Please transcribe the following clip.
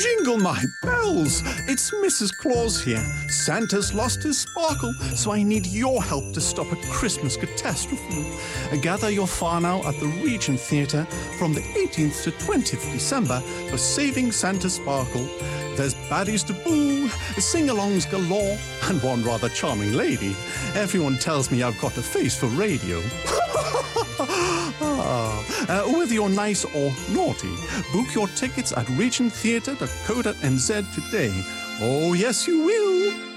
Jingle my bells! It's Mrs. Claus here. Santa's lost his sparkle, so I need your help to stop a Christmas catastrophe. Gather your whānau at the Regent Theatre from the 18th to 20th December for Saving Santa's Sparkle. There's baddies to boo, sing-alongs galore, and one rather charming lady. Everyone tells me I've got a face for radio. Whether you're nice or naughty, book your tickets at regenttheatre.co.nz today. Oh, yes, you will.